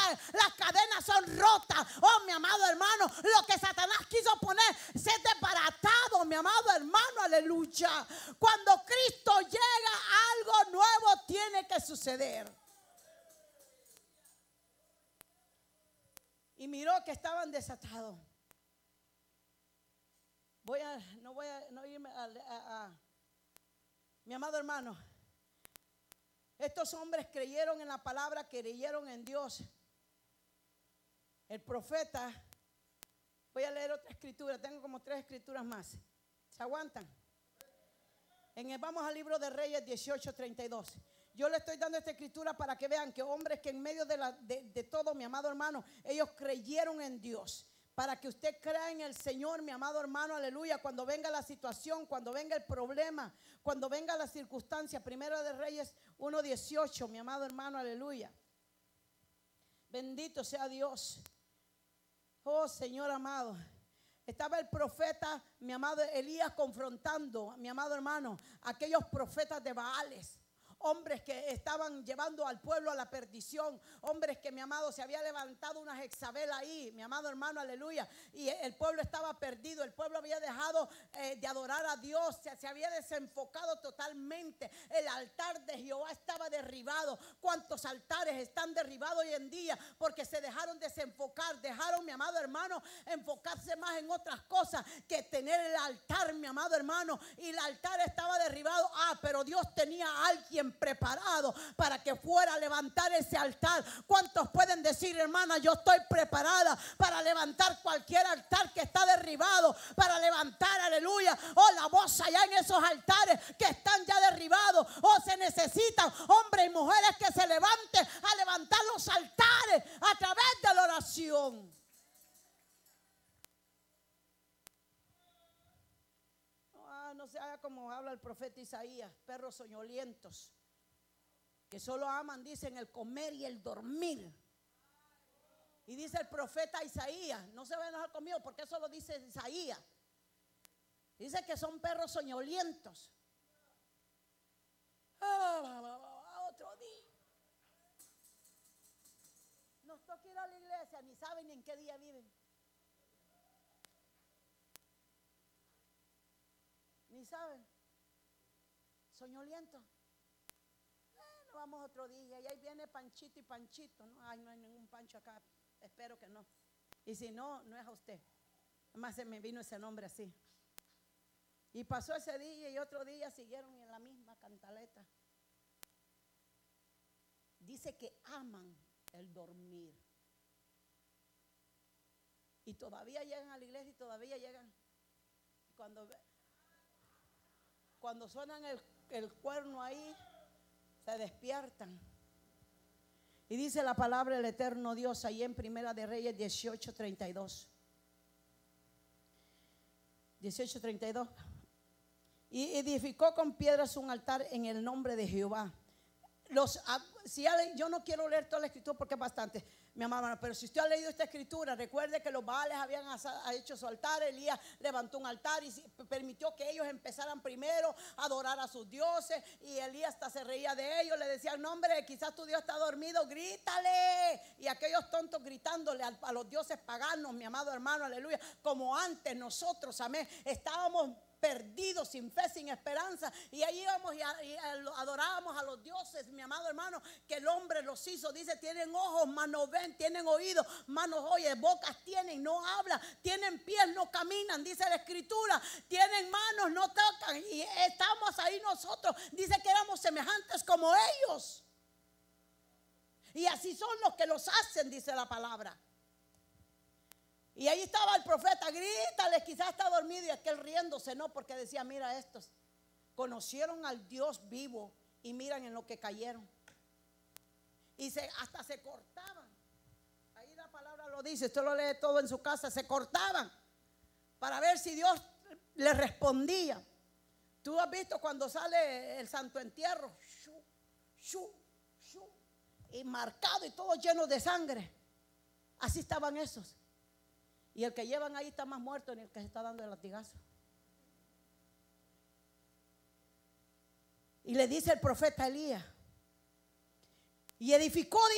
las cadenas son rotas. Oh, mi amado hermano, lo que Satanás quiso poner se ha desbaratado, mi amado hermano, aleluya. Cuando Cristo llega, algo nuevo tiene que suceder. Y miró que estaban desatados. No irme mi amado hermano. Estos hombres creyeron en la palabra, creyeron en Dios. El profeta, voy a leer otra escritura, tengo como 3 escrituras más. ¿Se aguantan? Vamos al libro de Reyes 18:32. Yo le estoy dando esta escritura para que vean que hombres que en medio de todo, mi amado hermano, ellos creyeron en Dios. Para que usted crea en el Señor, mi amado hermano, aleluya. Cuando venga la situación, cuando venga el problema, cuando venga la circunstancia. Primera de Reyes 1:18, mi amado hermano, aleluya. Bendito sea Dios. Oh, Señor amado. Estaba el profeta, mi amado Elías, confrontando, mi amado hermano, aquellos profetas de Baales. Hombres que estaban llevando al pueblo a la perdición. Hombres que, mi amado, se había levantado una Jezabel ahí, mi amado hermano, aleluya. Y el pueblo estaba perdido. El pueblo había dejado de adorar a Dios. Se había desenfocado totalmente. El altar de Jehová estaba derribado. ¿Cuántos altares están derribados hoy en día? Porque se dejaron desenfocar. Dejaron, mi amado hermano, enfocarse más en otras cosas que tener el altar, mi amado hermano. Y el altar estaba derribado. Pero Dios tenía a alguien preparado para que fuera a levantar ese altar. ¿Cuántos pueden decir, hermana, yo estoy preparada para levantar cualquier altar que está derribado? Para levantar, aleluya, la voz allá en esos altares que están ya derribados. Se necesitan hombres y mujeres que se levanten a levantar los altares a través de la oración. No se haga como habla el profeta Isaías, perros soñolientos, que solo aman, dicen, el comer y el dormir. Y dice el profeta Isaías, no se va a enojar conmigo porque eso lo dice Isaías. Dice que son perros soñolientos. Otro día. Nos toca ir a la iglesia, ni saben ni en qué día viven. Ni saben. Soñolientos. Vamos otro día. Y ahí viene Panchito y Panchito. No, ay, no hay ningún Pancho acá. Espero que no. Y si no, no es a usted. Además se me vino ese nombre así. Y pasó ese día y otro día siguieron en la misma cantaleta. Dice que aman el dormir. Y todavía llegan a la iglesia y todavía llegan. Cuando suenan el cuerno ahí, se despiertan. Y dice la palabra del eterno Dios ahí en Primera de Reyes 18:32. 18:32. Y edificó con piedras un altar en el nombre de Jehová. Yo no quiero leer toda la escritura porque es bastante, mi amada, pero si usted ha leído esta escritura, recuerde que los Baales habían hecho su altar. Elías levantó un altar y permitió que ellos empezaran primero a adorar a sus dioses. Y Elías hasta se reía de ellos, le decían, no hombre, quizás tu Dios está dormido, grítale. Y aquellos tontos gritándole a los dioses paganos, mi amado hermano, aleluya, como antes nosotros, amén, estábamos perdidos, sin fe, sin esperanza, y ahí íbamos y adorábamos a los dioses, mi amado hermano, que el hombre los hizo. Dice, tienen ojos, mas no ven, tienen oídos, mas no oyen, bocas tienen, no hablan, tienen pies, no caminan, dice la escritura, tienen manos, no tocan. Y estamos ahí nosotros, dice que éramos semejantes como ellos, y así son los que los hacen, dice la palabra. Y ahí estaba el profeta, grítale, quizás está dormido, y aquel riéndose, no, porque decía, mira, estos conocieron al Dios vivo y miran en lo que cayeron. Y hasta se cortaban. Ahí la palabra lo dice, usted lo lee todo en su casa, se cortaban para ver si Dios les respondía. Tú has visto cuando sale el santo entierro, y marcado y todo lleno de sangre. Así estaban esos. Y el que llevan ahí está más muerto ni el que se está dando el latigazo. Y le dice el profeta Elías, y edificó,